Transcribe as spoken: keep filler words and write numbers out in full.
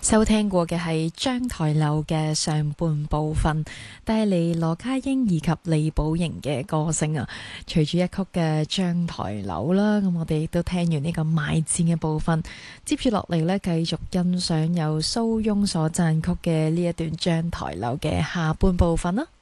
收聽過嘅係張台柳嘅上半部分，帶嚟羅家英以及李寶瑩嘅歌聲啊。隨住一曲嘅張台柳啦，咁我哋亦都聽完呢個賣戰嘅部分，接住落嚟呢，繼續欣賞由蘇翁所撰曲嘅呢一段張台柳嘅下半部分啦。